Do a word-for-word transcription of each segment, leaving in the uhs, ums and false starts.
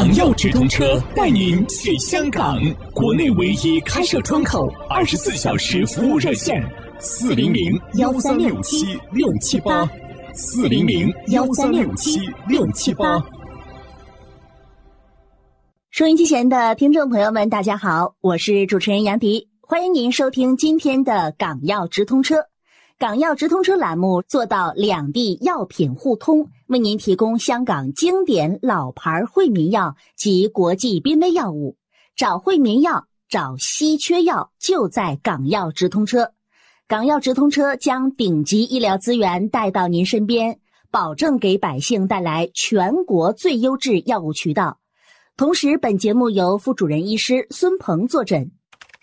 港药直通车带您去香港，国内唯一开设窗口，二十四小时服务热线：四零零幺三六七六七八，四零零幺三六七六七八。 收音机前的听众朋友们，大家好，我是主持人杨迪，欢迎您收听今天的港药直通车。港药直通车栏目做到两地药品互通，为您提供香港经典老牌惠民药及国际濒危药物。找惠民药，找稀缺药，就在港药直通车。港药直通车将顶级医疗资源带到您身边，保证给百姓带来全国最优质药物渠道。同时，本节目由副主任医师孙鹏坐诊。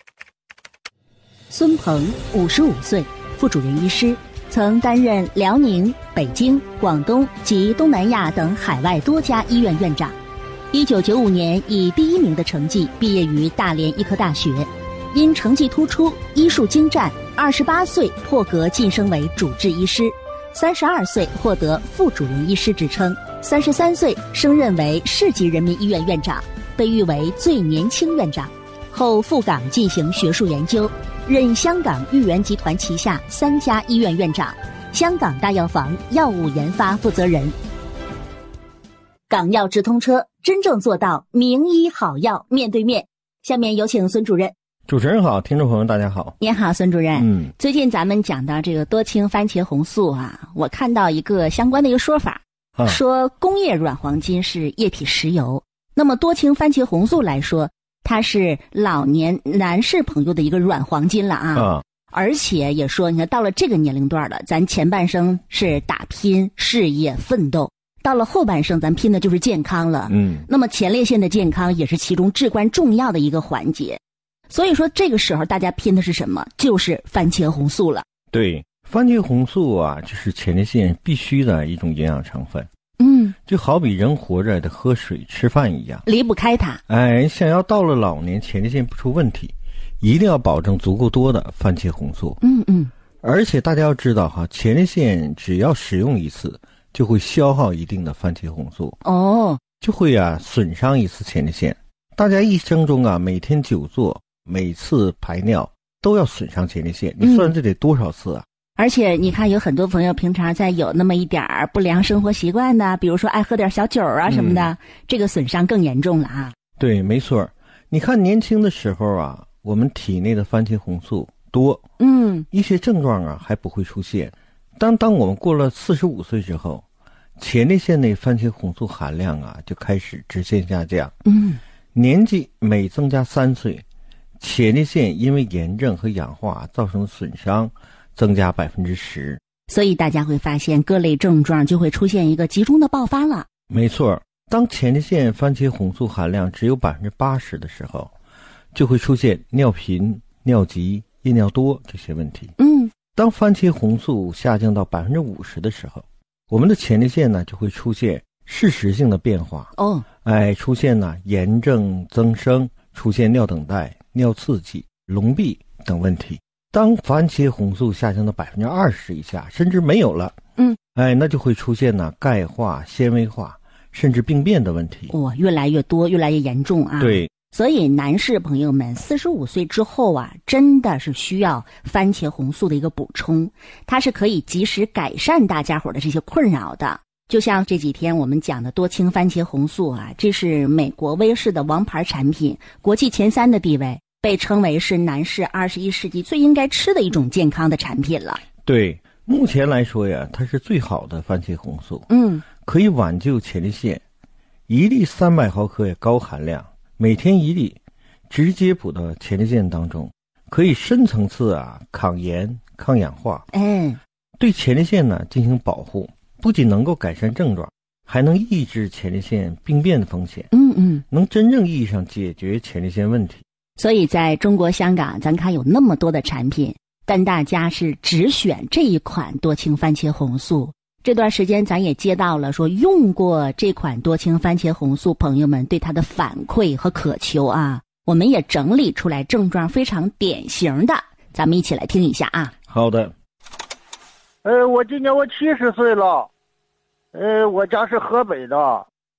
孙鹏，五十五岁，副主任医师，曾担任辽宁、北京、广东及东南亚等海外多家医院院长。一九九五年以第一名的成绩毕业于大连医科大学，因成绩突出、医术精湛，二十八岁破格晋升为主治医师，三十二岁获得副主任医师职称，三十三岁升任为市级人民医院院长，被誉为最年轻院长。后赴港进行学术研究，任香港裕源集团旗下三家医院院长，香港大药房药物研发负责人。港药直通车真正做到名医好药面对面。下面有请孙主任。 主持人好，听众朋友大家好。 您好，孙主任。 嗯， 最近咱们讲到这个多氢番茄红素啊，我看到一个相关的一个说法，啊、说工业软黄金是液体石油，那么多氢番茄红素来说，它是老年男士朋友的一个软黄金了啊。啊而且也说，你看到了这个年龄段了，咱前半生是打拼事业奋斗，到了后半生咱拼的就是健康了。嗯，那么前列腺的健康也是其中至关重要的一个环节。所以说这个时候大家拼的是什么？就是番茄红素了。 对，番茄红素啊，就是前列腺必须的一种营养成分。 嗯， 就好比人活着得喝水吃饭一样， 离不开它。 哎，想要到了老年前列腺不出问题，一定要保证足够多的番茄红素。 嗯嗯。 而且大家要知道哈，前列腺只要使用一次，就会消耗一定的番茄红素。 哦。 就会啊损伤一次前列腺。大家一生中啊，每天久坐，每次排尿都要损伤前列腺，你算这得多少次啊？ 嗯，而且你看，有很多朋友平常在有那么一点儿不良生活习惯的，比如说爱喝点小酒啊什么的，嗯、这个损伤更严重了啊。 对，没错。你看年轻的时候啊，我们体内的番茄红素多， 嗯， 一些症状啊还不会出现。当当我们过了四十五岁之后，前列腺内番茄红素含量啊就开始直线下降。 嗯， 年纪每增加三岁，前列腺因为炎症和氧化造成的损伤增加百分之十。 所以大家会发现各类症状就会出现一个集中的爆发了。 没错，当前列腺番茄红素含量只有百分之八十的时候，就会出现尿频、尿急、夜尿多这些问题。 嗯， 当番茄红素下降到百分之五十的时候，我们的前列腺呢就会出现适时性的变化。 哦， 哎，出现呢炎症增生，出现尿等待、尿刺激、隆闭等问题。当番茄红素下降到百分之二十以下，甚至没有了， 嗯， 哎，那就会出现呢钙化、纤维化，甚至病变的问题。 哇、哦，越来越多，越来越严重啊！ 对， 所以男士朋友们，四十五岁之后啊，真的是需要番茄红素的一个补充，它是可以及时改善大家伙的这些困扰的。就像这几天我们讲的多氢番茄红素啊，这是美国威士的王牌产品，国际前三的地位，被称为是男士二十一世纪最应该吃的一种健康的产品了。 对，目前来说呀，它是最好的番茄红素。 嗯， 可以挽救前列腺，一粒三百毫克也高含量，每天一粒，直接补到前列腺当中，可以深层次啊抗炎、抗氧化。 嗯， 对前列腺呢进行保护。不仅能够改善症状，还能抑制前列腺病变的风险。 嗯嗯， 能真正意义上解决前列腺问题。 所以在中国香港，咱看有那么多的产品，但大家是只选这一款多氢番茄红素。这段时间咱也接到了说用过这款多氢番茄红素朋友们对它的反馈和渴求啊，我们也整理出来症状非常典型的，咱们一起来听一下啊。 好的。 呃，我今年我七十岁了，呃，我家是河北的，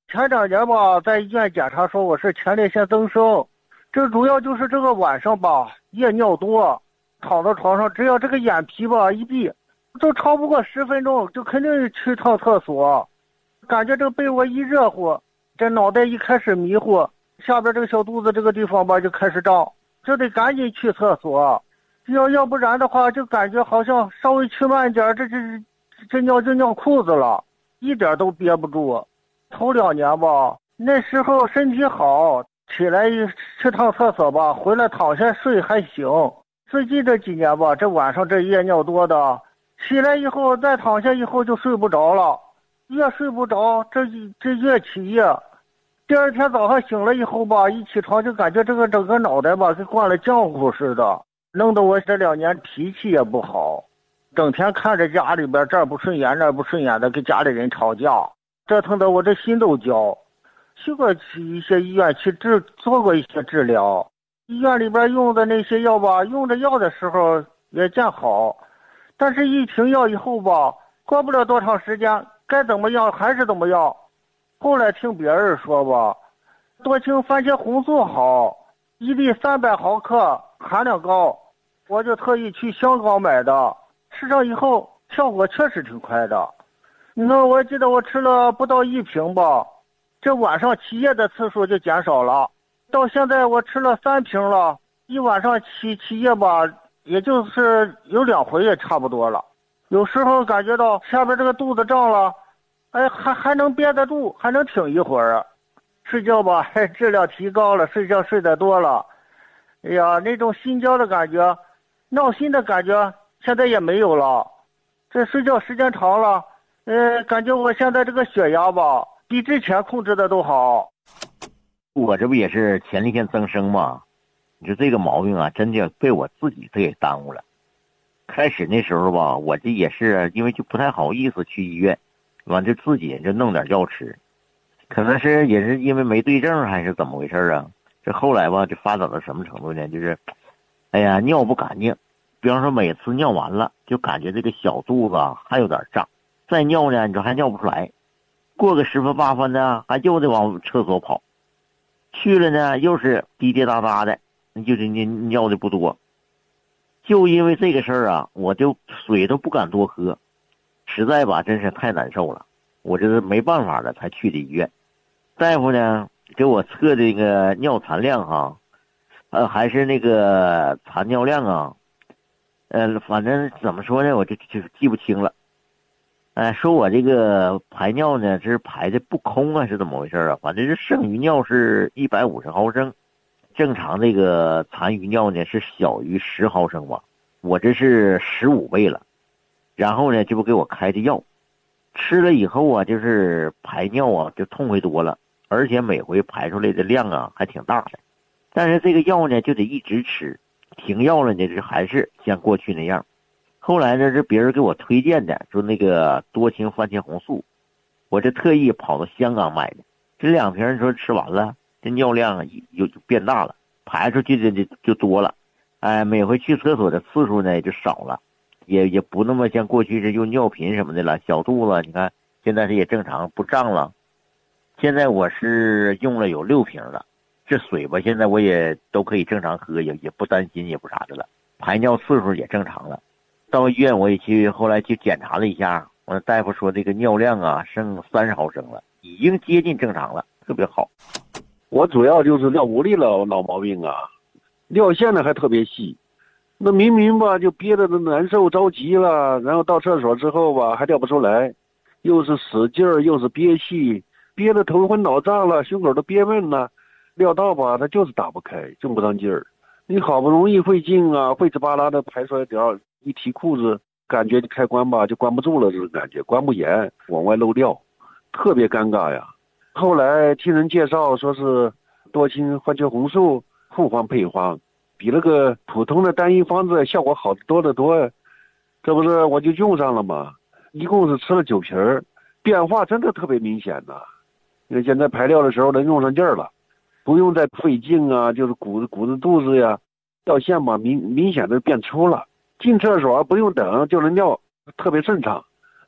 前两年吧，在医院检查说我是前列腺增生，这主要就是这个晚上吧，夜尿多，躺在床上，只要这个眼皮吧一闭，就超不过十分钟，就肯定去趟厕所，感觉这个被窝一热乎，这脑袋一开始迷糊，下边这个小肚子这个地方吧就开始胀，就得赶紧去厕所，要要不然的话就感觉好像稍微去慢点，这这这尿就尿裤子了，一点都憋不住。头两年吧，那时候身体好，起来去趟厕所吧，回来躺下睡还行。最近这几年吧，这晚上这夜尿多的，起来以后再躺下以后就睡不着了，越睡不着，这这越起夜。第二天早上醒了以后吧，一起床就感觉这个整个脑袋吧跟灌了浆糊似的，弄得我这两年脾气也不好，整天看着家里边这儿不顺眼那儿不顺眼的，跟家里人吵架。折腾的我这心都焦，去过一些医院去治做过一些治疗，医院里边用的那些药吧，用着药的时候也见好，但是一停药以后吧，过不了多长时间，该怎么样还是怎么样。后来听别人说吧，多清番茄红素好，一粒三百毫克，含量高，我就特意去香港买的，吃上以后效果确实挺快的。那我记得我吃了不到一瓶吧，这晚上起夜的次数就减少了，到现在我吃了三瓶了，一晚上起起夜吧，也就是有两回也差不多了。有时候感觉到下边这个肚子胀了，哎，还还能憋得住，还能挺一会儿。睡觉吧，还质量提高了，睡觉睡得多了。哎呀，那种心焦的感觉，闹心的感觉现在也没有了。这睡觉时间长了，呃，感觉我现在这个血压吧，比之前控制的都好。 我这不也是前列腺增生吗？你说这个毛病啊，真的被我自己给耽误了。开始那时候吧，我这也是因为就不太好意思去医院，完就自己就弄点药吃，可能是也是因为没对症还是怎么回事啊？这后来吧，就发展到什么程度呢？就是，哎呀，尿不干净，比方说每次尿完了，就感觉这个小肚子还有点胀。再尿呢，你说还尿不出来，过个十分八分的，还又得往厕所跑，去了呢又是滴滴答答的，就是你尿的不多。就因为这个事儿啊，我就水都不敢多喝，实在吧真是太难受了，我这是没办法了才去的医院。大夫呢给我测这个尿残量哈，呃还是那个残尿量啊，呃反正怎么说呢，我就就记不清了。哎，说我这个排尿呢，这是排的不空啊，是怎么回事啊？反正是剩余尿是一百五十毫升，正常这个残余尿呢是小于十毫升吧，我这是十五倍了。然后呢，这不给我开的药，吃了以后啊，就是排尿啊就痛快多了，而且每回排出来的量啊还挺大的。但是这个药呢就得一直吃，停药了呢就还是像过去那样。后来呢，是别人给我推荐的，说那个多清番茄红素，我这特意跑到香港买的。这两瓶说吃完了，这尿量又就变大了，排出去的就就多了。哎，每回去厕所的次数呢也就少了，也也不那么像过去是用尿频什么的了。小肚子你看现在是也正常不胀了。现在我是用了有六瓶了，这水吧现在我也都可以正常喝，也也不担心也不啥的了，排尿次数也正常了。到医院我也去，后来去检查了一下，我大夫说这个尿量啊剩三十毫升了，已经接近正常了，特别好。 我主要就是尿无力了，老毛病啊，尿线呢还特别细，那明明吧就憋得难受着急了，然后到厕所之后吧还尿不出来，又是使劲儿又是憋气，憋得头昏脑胀了，胸口都憋闷了，尿道吧它就是打不开，正不上劲儿。你好不容易费劲啊，费哧巴拉的排出来点儿，一提裤子，感觉开关吧就关不住了，这种感觉关不严，往外漏尿，特别尴尬呀。后来听人介绍说是多清番茄红素复方配方，比那个普通的单一方子效果好得多得多，这不是我就用上了吗？一共是吃了九瓶儿，变化真的特别明显呐。因为现在排尿的时候能用上劲儿了，不用再费劲啊，就是鼓着鼓着肚子呀，尿线嘛明明显的变粗了。进厕所不用等就能尿，特别顺畅。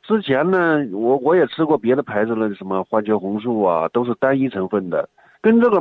之前呢，我我也吃过别的牌子的什么环球红素啊，都是单一成分的，跟这个